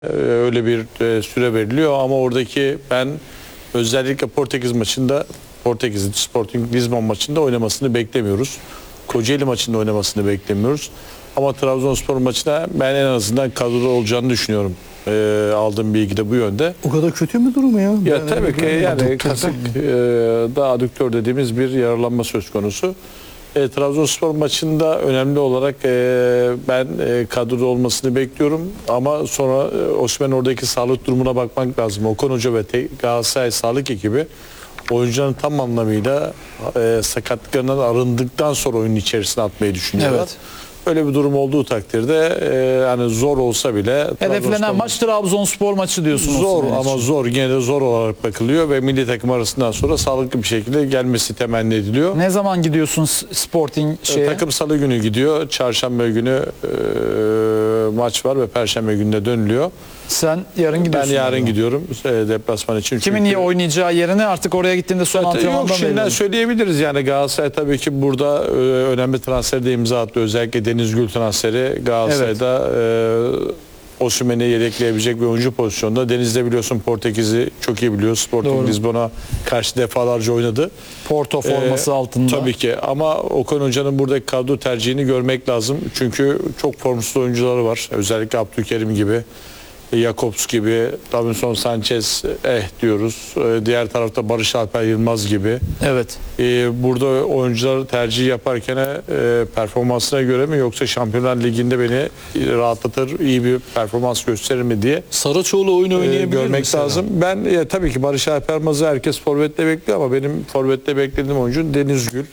öyle bir süre veriliyor ama oradaki ben özellikle Portekiz maçında, Portekiz Sporting Lisbon maçında oynamasını beklemiyoruz. Kocaeli maçında oynamasını beklemiyoruz. Ama Trabzonspor maçında ben en azından kadroda olacağını düşünüyorum. Aldığım bilgi de bu yönde. O kadar kötü mü durumu ya? Ya tabii ki yani kasık da adüktör dediğimiz bir yaralanma söz konusu. Trabzonspor maçında önemli olarak ben kadroda olmasını bekliyorum ama sonra Osimhen oradaki sağlık durumuna bakmak lazım. Okan Hoca ve Galatasaray sağlık ekibi oyuncuların tam anlamıyla sakatlıklarından arındıktan sonra oyunun içerisine atmayı düşünüyorlar. Evet. Öyle bir durum olduğu takdirde yani zor olsa bile hedeflenen maç Trabzonspor maçı diyorsunuz. Zor ama zor, yine de zor olarak bakılıyor ve milli takım arasından sonra sağlıklı bir şekilde gelmesi temenni ediliyor. Ne zaman gidiyorsun Sporting şeye? Takım salı günü gidiyor. Çarşamba günü maç var ve perşembe gününe dönülüyor. Sen yarın gidiyorsun. Ben yarın gidiyorum deplasman için. Kimin iyi oynayacağı yerine artık oraya gittiğinde son antrenmanda yok, şimdiden söyleyebiliriz yani Galatasaray tabii ki burada önemli transferi de imza attı. Özellikle Deniz Gül transferi Galatasaray'da Osimhen'i yedekleyebilecek bir oyuncu pozisyonda. Deniz de biliyorsun Portekiz'i çok iyi biliyor. Sporting Lisbon'a karşı defalarca oynadı. Porto forması altında. Tabii ki ama Okan Hoca'nın buradaki kadro tercihini görmek lazım. Çünkü çok formsuz oyuncuları var. Özellikle Abdülkerim gibi, Jakobs gibi, Davinson Sanchez diyoruz. Diğer tarafta Barış Alper Yılmaz gibi. Evet. Burada oyuncular tercih yaparken performansına göre mi yoksa Şampiyonlar Ligi'nde beni rahatlatır, iyi bir performans gösterir mi diye Saraçoğlu oyun oynayabilir görmek mesela lazım. Ben tabii ki Barış Alper Yılmaz'ı herkes forvette bekliyor ama benim forvette beklediğim oyuncu Deniz Gül.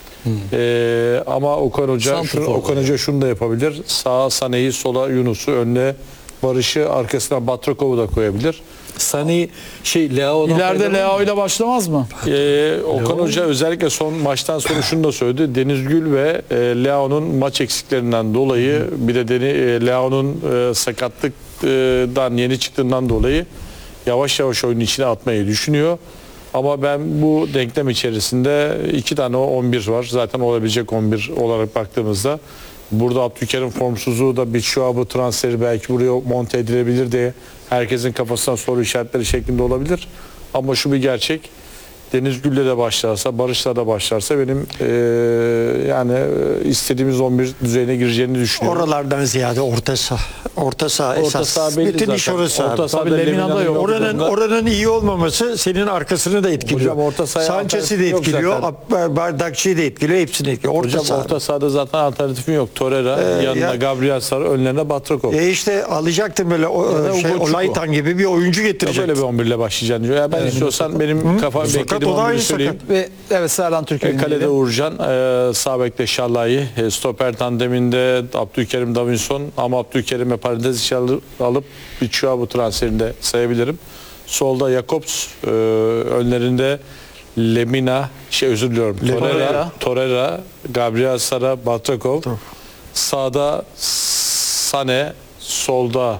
Ama Okan Hoca şunu da yapabilir. Sağa Sané'yi, sola Yunus'u, önüne Barış'ı, arkasına Batrakov'u da koyabilir. Sani Leao İleride Leao ile başlamaz mı? Okan Hoca özellikle son maçtan sonra şunu da söyledi. Deniz Gül ve Leao'nun maç eksiklerinden dolayı bir de Leao'nun sakatlıktan yeni çıktığından dolayı yavaş yavaş oyunun içine atmayı düşünüyor. Ama ben bu denklem içerisinde 2 tane 11 var. Zaten olabilecek 11 olarak baktığımızda burada Abdülkerim formsuzluğu da bir şu transferi belki buraya monte edilebilir diye herkesin kafasına soru işaretleri şeklinde olabilir. Ama şu bir gerçek. Deniz Gül'le de başlarsa, Barış'la da başlarsa benim yani istediğimiz 11 düzeyine gireceğini düşünüyorum. Oralardan ziyade orta saha esas. Bütün iş orası. Orta sahada Lemina yok. Oranın iyi olmaması senin arkasını da etkiliyor. Hocam orta sahaya Sanchez'i de etkiliyor, Bardakçı'yı da etkiliyor, hepsini etkiliyor. Orta sahada zaten alternatifin yok. Torreira, yanına Gabriel Sar, önlerine Batrakov. İşte alacaktın böyle Olaytan gibi bir oyuncu getirecektin. Böyle bir 11 ile başlayacaksın diyor. Ya ben istiyorsan benim kafam beklediğim 11'i söyleyeyim. Ve evet, Serdan Türk'ün kalede Uğurcan, sağ bekte Şallahi, stoper tandeminde Abdülkerim, Davinson ama Abdülkerim'e parantez içi alıp Biçuabu transferinde sayabilirim. Solda Jakobs, önlerinde Lemina, Torreira, Gabriel Sara, Batrakov. Sağda Sané, solda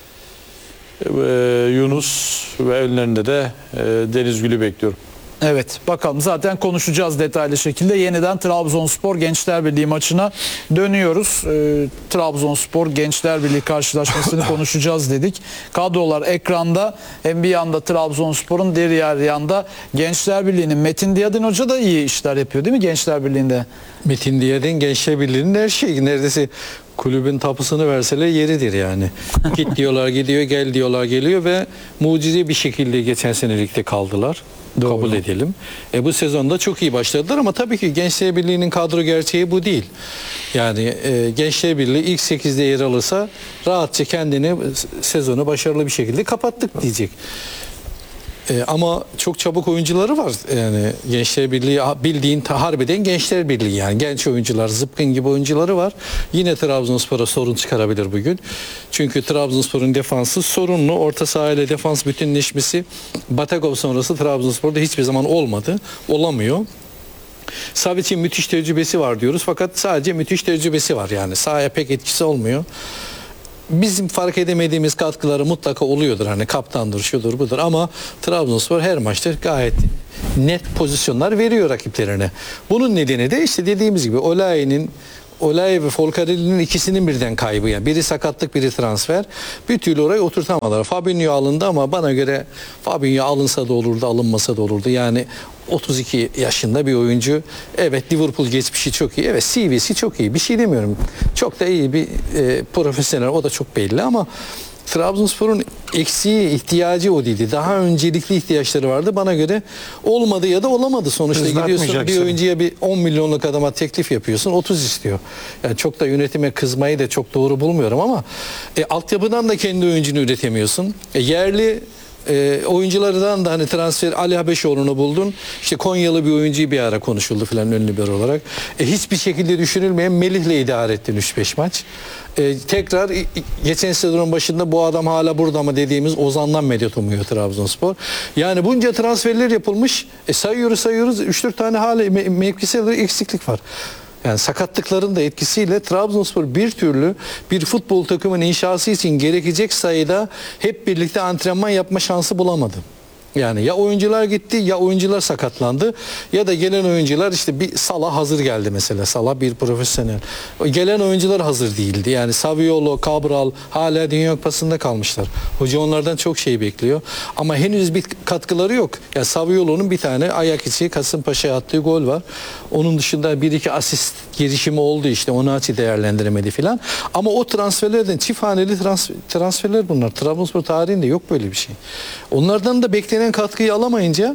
Yunus ve önlerinde de Deniz Gül'ü bekliyorum. Evet, bakalım zaten konuşacağız detaylı şekilde. Yeniden Trabzonspor Gençler Birliği maçına dönüyoruz. Trabzonspor Gençler Birliği karşılaşmasını konuşacağız dedik. Kadrolar ekranda. Hem bir yanda Trabzonspor'un, diğer yanda Gençler Birliği'nin. Metin Diyadin Hoca da iyi işler yapıyor değil mi Gençler Birliği'nde? Metin Diyadin Gençler Birliği'nin her şeyi neredeyse kulübün tapısını verseler yeridir yani. Git diyorlar gidiyor, gel diyorlar geliyor ve mucize bir şekilde geçen senelikte kaldılar. Doğru. Kabul edelim. Bu sezonda çok iyi başladılar ama tabii ki Gençler Birliği'nin kadro gerçeği bu değil. Yani Gençler Birliği ilk 8'de yer alırsa rahatça kendini sezonu başarılı bir şekilde kapattık diyecek. Ama çok çabuk oyuncuları var. Yani Gençler Birliği bildiğin harbiden Gençler Birliği yani genç oyuncular, zıpkın gibi oyuncuları var. Yine Trabzonspor'a sorun çıkarabilir bugün. Çünkü Trabzonspor'un defansı sorunlu. Orta saha ile defans bütünleşmesi Batakov sonrası Trabzonspor'da hiçbir zaman olmadı. Olamıyor. Savic'in müthiş tecrübesi var diyoruz fakat sadece müthiş tecrübesi var yani sahaya pek etkisi olmuyor. Bizim fark edemediğimiz katkıları mutlaka oluyordur. Hani kaptandır, şudur, budur ama Trabzonspor her maçta gayet net pozisyonlar veriyor rakiplerine. Bunun nedeni de işte dediğimiz gibi Olayi'nin Olay ve Folcarelli'nin ikisinin birden kaybı. Yani biri sakatlık, biri transfer. Bir türlü orayı oturtamadılar. Fabinho alındı ama bana göre Fabinho alınsa da olurdu, alınmasa da olurdu. Yani 32 yaşında bir oyuncu. Evet, Liverpool geçmişi çok iyi. Evet, CV'si çok iyi. Bir şey demiyorum. Çok da iyi bir profesyonel. O da çok belli ama Trabzonspor'un eksiği, ihtiyacı o değildi. Daha öncelikli ihtiyaçları vardı. Bana göre olmadı ya da olamadı. Sonuçta gidiyorsun bir Hızlatmayacaksın. oyuncuya bir 10 milyonluk adama teklif yapıyorsun. 30 istiyor. Yani çok da yönetime kızmayı da çok doğru bulmuyorum ama altyapıdan da kendi oyuncunu üretemiyorsun. Yerli oyunculardan da hani transfer Ali Habeşoğlu'nu buldun. İşte Konyalı bir oyuncuyu bir ara konuşuldu falan ön libero olarak. Hiçbir şekilde düşünülmeyen Melih'le idare ettin 3-5 maç. Tekrar geçen sezonun başında bu adam hala burada mı dediğimiz Ozan'dan medet umuyor Trabzonspor. Yani bunca transferler yapılmış. Sayıyoruz 3-4 tane hala mevkisel eksiklik var. Yani sakatlıkların da etkisiyle Trabzonspor bir türlü bir futbol takımının inşası için gerekecek sayıda hep birlikte antrenman yapma şansı bulamadı. Yani ya oyuncular gitti ya oyuncular sakatlandı ya da gelen oyuncular işte bir Salah hazır geldi mesela. Salah bir profesyonel. Gelen oyuncular hazır değildi. Yani Saviolo, Cabral hala Dünya Kupası'nda kalmışlar. Hoca onlardan çok şey bekliyor. Ama henüz bir katkıları yok. Yani Saviolo'nun bir tane ayak içi Kasımpaşa'ya attığı gol var. Onun dışında 1-2 asist girişimi oldu işte. Onu açı değerlendiremedi filan. Ama o transferlerden çift haneli transferler bunlar. Trabzonspor tarihinde yok böyle bir şey. Onlardan da beklenen katkıyı alamayınca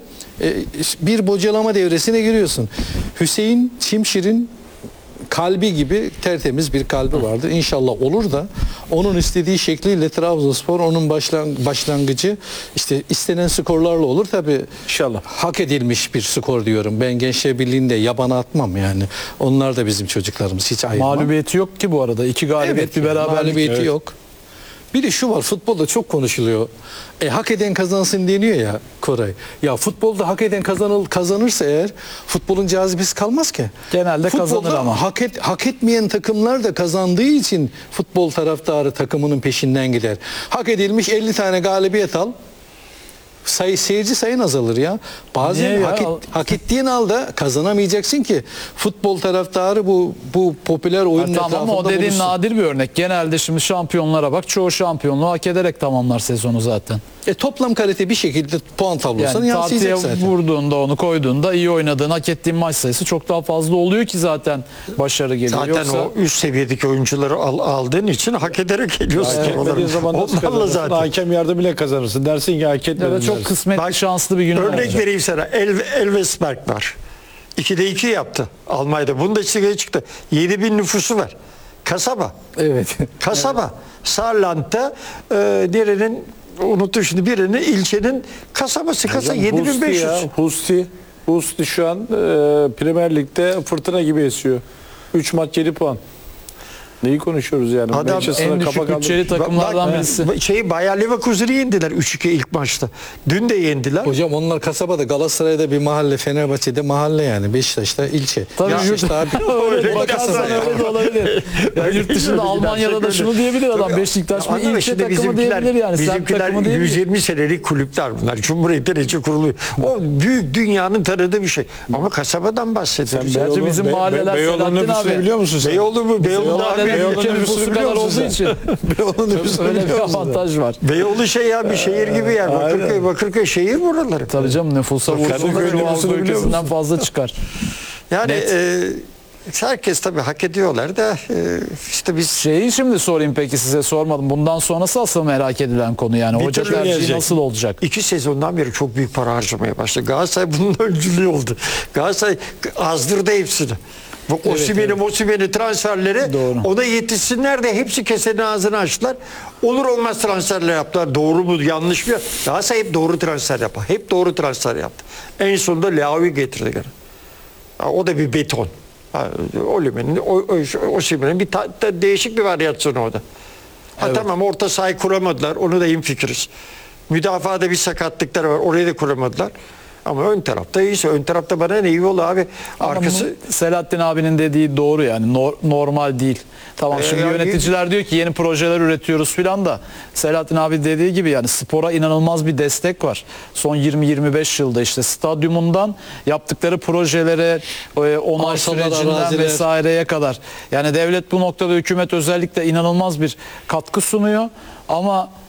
bir bocalama devresine giriyorsun. Hüseyin Çimşir'in kalbi gibi tertemiz bir kalbi vardı. İnşallah olur da onun istediği şekliyle Trabzonspor onun başlangıcı işte istenen skorlarla olur. Tabii İnşallah. hak edilmiş bir skor diyorum. Ben Gençler Birliği'nde yabana atmam yani. Onlar da bizim çocuklarımız, hiç ayırmam. Mağlubiyeti yok ki bu arada. 2 galibiyet bir beraberlik. Mağlubiyeti yok. Bir de şu var, futbolda çok konuşuluyor. Hak eden kazansın deniyor ya Koray. Ya futbolda hak eden kazanırsa eğer futbolun cazibesi kalmaz ki. Genelde Futbolda kazanır ama. hak etmeyen takımlar da kazandığı için futbol taraftarı takımının peşinden gider. Hak edilmiş 50 tane galibiyet al. Seyirci sayın azalır ya. Bazen Niye ya? hak ettiğin halde kazanamayacaksın ki futbol taraftarı bu popüler oyunun Tamam etrafında ama o dediğin buluşsun. nadir bir örnek. Genelde şimdi şampiyonlara bak. Çoğu şampiyonluğu hak ederek tamamlar sezonu zaten. Toplam kalite bir şekilde puan tablosuna Yani yansıyacak tartıya zaten. vurduğunda, onu koyduğunda iyi oynadığın, hak ettiğin maç sayısı çok daha fazla oluyor ki zaten başarı geliyor. Zaten Yoksa o üst seviyedeki oyuncuları aldığın için hak ederek geliyorsun. Etmediğin zaman nasıl Onlarla kazanırsın? zaten. Hakem yardımıyla kazanırsın. Dersin ki hak etmedin ya da çok dersin. kısmetli, Bak, şanslı bir gün Örnek olacak. vereyim sana. Elvesberg var. 2'de 2 yaptı Almanya'da. Bundesliga'ya çıktı. 7.000 nüfusu var. Kasaba. Evet. Kasaba. Saarland'da nerenin unuttum şimdi birinin ilçenin kasabası. Hocam, 7500. Husti şu an Premier Lig'de fırtına gibi esiyor. 3 maç 7 puan. Neyi konuşuyoruz yani? Adam Manchester'a En düşük kafa kaldı. bütçeli takımlardan birisi. Bayer Leverkusen'i yendiler 3-2 ilk maçta. Dün de yendiler. Hocam onlar kasabada, Galatasaray'da bir mahalle, Fenerbahçe'de mahalle yani, Beşiktaş'ta ilçe. Tabii Ya yurt- işte abi, Öyle bakarsan öyle de olabilir. Ya yurt dışında Almanya'da da şunu diyebilir adam. Beşiktaş bir Anladın mı? ilçe Şimdi takımı diyebilir yani. Semt bizimkiler takımı diyebilir. 120 senelik kulüpler bunlar. Cumhuriyet'ten önce kuruluyor. O büyük dünyanın tanıdığı bir şey. Ama kasabadan bahsediyoruz. Gerçi bizim mahalleler Beyoğlu'nun Selahattin nüfusunu abi. biliyor musun sen? Beyoğlu mu? Beyoğlu'da Mahalleler abi. Beyoğlu ülke nüfusunu nüfusu biliyor kadar musun olduğu sen? için Beyoğlu'nun nüfusunu öyle bir biliyor musun? avantaj var. Beyoğlu şey ya bir şehir gibi yani. Bakırköy şehir buraları. Tabii canım, nüfusa vurduğunda Kadıköy Çuvallı nüfusunu biliyor ülkesinden musun? fazla çıkar. Yani Net. herkes tabii hak ediyorlar da işte biz Şeyi şimdi sorayım, peki size sormadım. Bundan sonrası asıl merak edilen konu yani. Bir Hoca türlü tercihi gelecek. nasıl olacak? 2 sezondan beri çok büyük para harcamaya başladı. Galatasaray bunun öncülüğü oldu. Galatasaray azdırdı hepsini. Bu Osimhen'i transferleri Doğru. ona yetişsinler de hepsi kesenin ağzını açtılar. Olur olmaz transferler yaptılar. Doğru mu yanlış mı? Galatasaray hep doğru transfer yapar. Hep doğru transfer yaptı. En sonunda Leao'yu getirdi gene. Ha, o da bir beton. Osimhen'in bir değişik bir varyasyonu o da. Ha, tamam, orta sahayı kuramadılar. Onu da hemfikiriz. Müdafaada bir sakatlıkları var. Orayı da kuramadılar. Ama ön tarafta iyiyse, ön tarafta bana ne iyi ol abi. Ama Arkası bunu Selahattin abinin dediği doğru yani normal değil. Tamam şimdi yani- yöneticiler diyor ki yeni projeler üretiyoruz filan da Selahattin abi dediği gibi yani spora inanılmaz bir destek var. Son 20-25 yılda işte stadyumundan yaptıkları projelere onay Arsalar, sürecinden araziler. vesaireye kadar. Yani devlet bu noktada hükümet özellikle inanılmaz bir katkı sunuyor ama